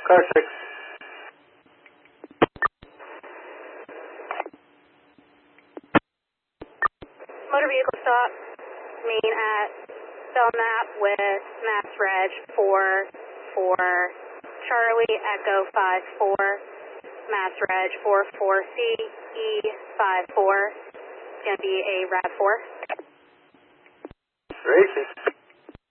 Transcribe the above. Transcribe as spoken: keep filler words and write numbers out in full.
Car six. Motor vehicle stop, mean at Belknap with Mass Reg four four Charlie Echo five four, Mass Reg four four C E five four. It's going to be a RAV four. Racing.